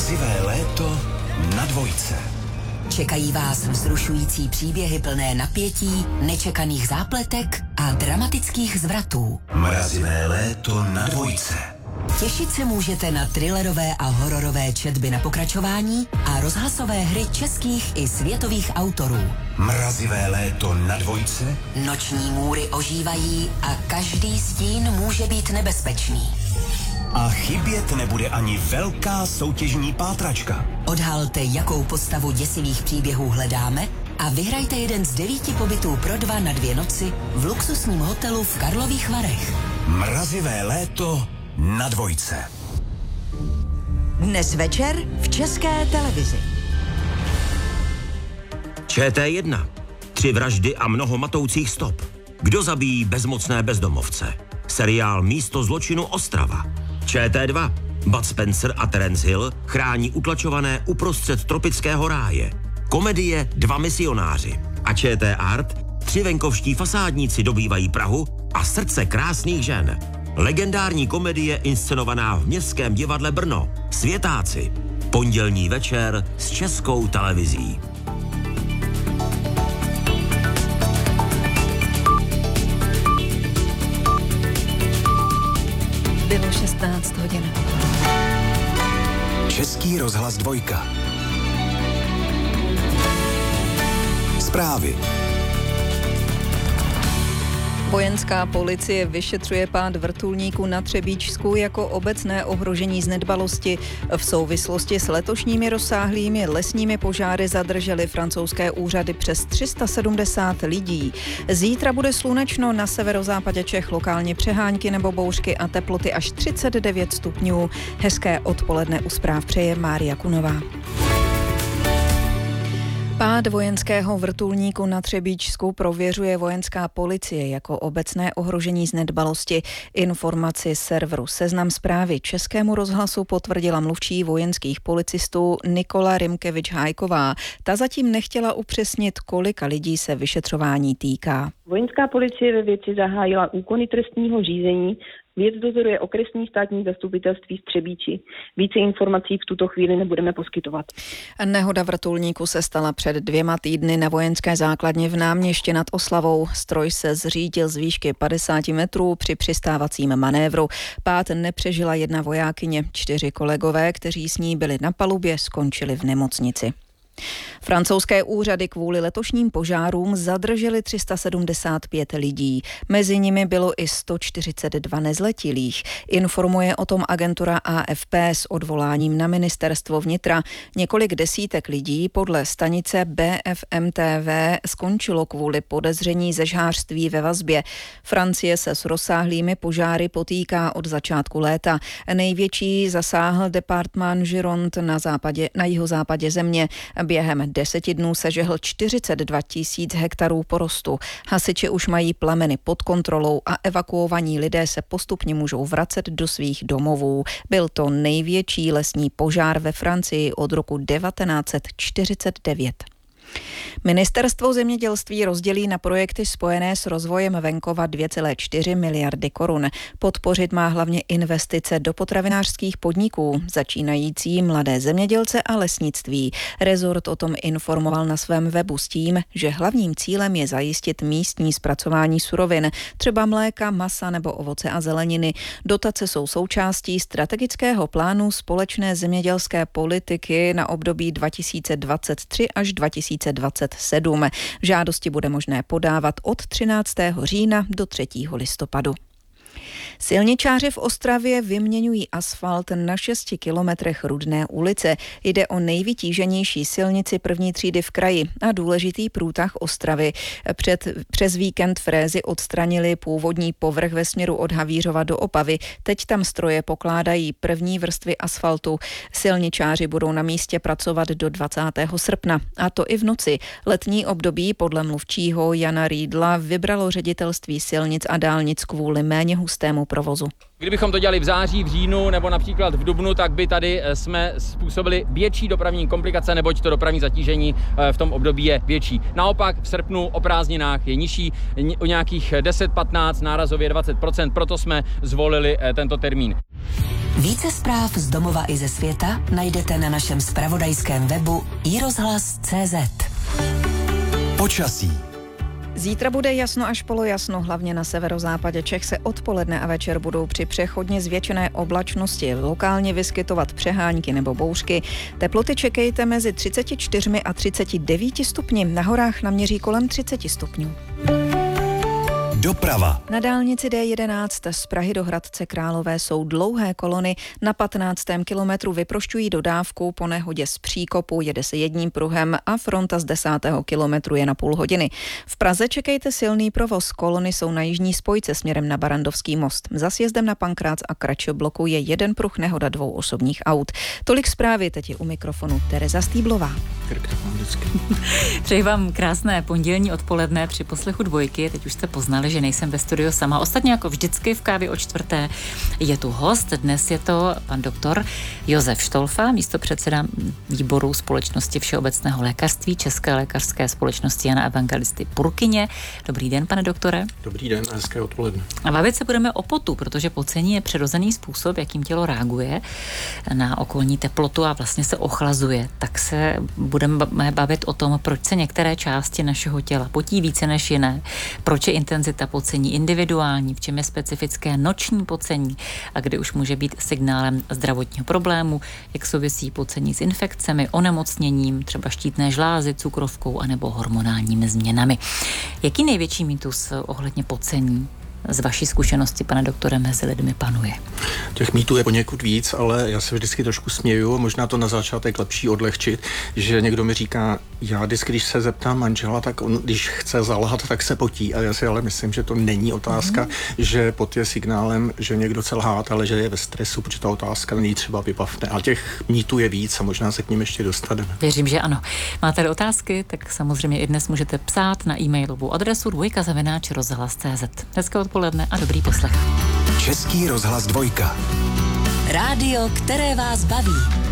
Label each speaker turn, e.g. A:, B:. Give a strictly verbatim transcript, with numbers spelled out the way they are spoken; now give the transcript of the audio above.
A: Mrazivé léto na dvojce.
B: Čekají vás vzrušující příběhy plné napětí, nečekaných zápletek a dramatických zvratů.
A: Mrazivé léto na dvojce.
B: Těšit se můžete na thrillerové a hororové četby na pokračování a rozhlasové hry českých i světových autorů.
A: Mrazivé léto na dvojce.
B: Noční můry ožívají a každý stín může být nebezpečný.
A: A chybět nebude ani velká soutěžní pátračka.
B: Odhalte, jakou postavu děsivých příběhů hledáme a vyhrajte jeden z devíti pobytů pro dva na dvě noci v luxusním hotelu v Karlových Varech.
A: Mrazivé léto na dvojce.
C: Dnes večer v České televizi.
D: Č T jedna. Tři vraždy a mnoho matoucích stop. Kdo zabíjí bezmocné bezdomovce? Seriál Místo zločinu Ostrava. Č T dva. Bud Spencer a Terence Hill chrání utlačované uprostřed tropického ráje. Komedie Dva misionáři. A Č T Art. Tři venkovští fasádníci dobývají Prahu a srdce krásných žen. Legendární komedie inscenovaná v Městském divadle Brno. Světáci. Pondělní večer s Českou televizí.
E: Bylo šestnáct hodin.
A: Český rozhlas dvojka. Zprávy.
E: Vojenská policie vyšetřuje pád vrtulníku na Třebíčsku jako obecné ohrožení z nedbalosti. V souvislosti s letošními rozsáhlými lesními požáry zadržely francouzské úřady přes tři sta sedmdesát lidí. Zítra bude slunečno, na severozápadě Čech lokálně přehánky nebo bouřky a teploty až třicet devět stupňů. Hezké odpoledne u zpráv přeje Mária Kunová. Pád vojenského vrtulníku na Třebíčsku prověřuje vojenská policie jako obecné ohrožení z nedbalosti. Informaci serveru Seznam Zprávy Českému rozhlasu potvrdila mluvčí vojenských policistů Nikola Rimkevič-Hájková. Ta zatím nechtěla upřesnit, kolika lidí se vyšetřování týká.
F: Vojenská policie ve věci zahájila úkony trestního řízení. Věc dozoruje okresní státní zastupitelství v Třebíči. Více informací v tuto chvíli nebudeme poskytovat.
E: Nehoda vrtulníku se stala před dvěma týdny na vojenské základně v Náměště nad Oslavou. Stroj se zřítil z výšky padesát metrů při přistávacím manévru. Pád nepřežila jedna vojákyně. Čtyři kolegové, kteří s ní byli na palubě, skončili v nemocnici. Francouzské úřady kvůli letošním požárům zadrželi tři sta sedmdesát pět lidí. Mezi nimi bylo i sto čtyřicet dva nezletilých. Informuje o tom agentura A F P s odvoláním na ministerstvo vnitra. Několik desítek lidí podle stanice B F M T V skončilo kvůli podezření ze žhářství ve vazbě. Francie se s rozsáhlými požáry potýká od začátku léta. Největší zasáhl departement Gironde na západě, na jihozápadě země. Během deseti dnů se žehl čtyřicet dva tisíc hektarů porostu. Hasiči už mají plameny pod kontrolou a evakuovaní lidé se postupně můžou vracet do svých domovů. Byl to největší lesní požár ve Francii od roku devatenáct set čtyřicet devět. Ministerstvo zemědělství rozdělí na projekty spojené s rozvojem venkova dvě celé čtyři miliardy korun. Podpořit má hlavně investice do potravinářských podniků, začínající mladé zemědělce a lesnictví. Rezort o tom informoval na svém webu s tím, že hlavním cílem je zajistit místní zpracování surovin, třeba mléka, masa nebo ovoce a zeleniny. Dotace jsou součástí strategického plánu společné zemědělské politiky na období dva tisíce dvacet tři až dva tisíce dvacet sedm. Žádosti bude možné podávat od třináctého října do třetího listopadu. Silničáři v Ostravě vyměňují asfalt na šesti kilometrech Rudné ulice. Jde o nejvytíženější silnici první třídy v kraji a důležitý průtah Ostravy. Před, přes víkend frézy odstranili původní povrch ve směru od Havířova do Opavy. Teď tam stroje pokládají první vrstvy asfaltu. Silničáři budou na místě pracovat do dvacátého srpna. A to i v noci. Letní období podle mluvčího Jana Rýdla vybralo ředitelství silnic a dálnic kvůli méně hustému provozu.
G: Kdybychom to dělali v září, v říjnu nebo například v dubnu, tak by tady jsme způsobili větší dopravní komplikace, neboť to dopravní zatížení v tom období je větší. Naopak v srpnu o prázdninách je nižší, o nějakých deset patnáct, nárazově dvacet procent, proto jsme zvolili tento termín.
B: Více zpráv z domova i ze světa najdete na našem zpravodajském webu i rozhlas tečka cé zet.
A: Počasí.
E: Zítra bude jasno až polojasno, hlavně na severozápadě Čech se odpoledne a večer budou při přechodně zvětšené oblačnosti lokálně vyskytovat přehánky nebo bouřky. Teploty čekejte mezi třicet čtyři a třicet devět stupni, na horách naměří kolem třicet stupňů.
A: Doprava.
E: Na dálnici D jedenáct z Prahy do Hradce Králové jsou dlouhé kolony. Na patnáctém kilometru vyprošťují dodávku, po nehodě z příkopu jede se jedním pruhem a fronta z desátého kilometru je na půl hodiny. V Praze čekejte silný provoz, kolony jsou na jižní spojce směrem na Barandovský most. Za sjezdem na Pankrác a Krač blokuje jeden pruh, nehoda dvou osobních aut. Tolik zprávy, teď je u mikrofonu Tereza Stýblová.
H: Přeji vám krásné pondělní odpoledne při poslechu Dvojky. Teď už jste poznali, že nejsem ve studiu sama. Ostatně jako vždycky v kávě o čtvrté je tu host. Dnes je to pan doktor Josef Štolfa, místopředseda výboru Společnosti všeobecného lékařství České lékařské společnosti Jana Evangelisty Purkyně. Dobrý den, pane doktore.
I: Dobrý den a hezké odpoledne.
H: A bavit se budeme o potu, protože pocení je přirozený způsob, jakým tělo reaguje na okolní teplotu a vlastně se ochlazuje. Tak se budeme bavit o tom, proč se některé části našeho těla potí více než jiné, proč je intenzita pocení individuální, v čem je specifické noční pocení a kdy už může být signálem zdravotního problému, jak souvisí pocení s infekcemi, onemocněním, třeba štítné žlázy, cukrovkou anebo hormonálními změnami. Jaký největší mýtus ohledně pocení z vaší zkušenosti, pane doktore, mezi lidmi panuje?
I: Těch mýtů je poněkud víc, ale já se vždycky trošku směju, možná to na začátek lepší odlehčit, že někdo mi říká, já vždycky, když se zeptám manžela, tak on, když chce zalhat, tak se potí. A já si ale myslím, že to není otázka, mm. že pot je signálem, že někdo chce lhát, ale že je ve stresu, protože ta otázka není třeba vybavné. A těch mýtů je víc a možná se k ním ještě dostaneme.
H: Věřím, že ano. Máte otázky, tak samozřejmě i dnes můžete psát na e-mailovou adresu dvojka zavináč rozhlas tečka cé zet. Hezké odpoledne a dobrý poslech.
A: Český rozhlas Dvojka.
B: Rádio, které vás baví.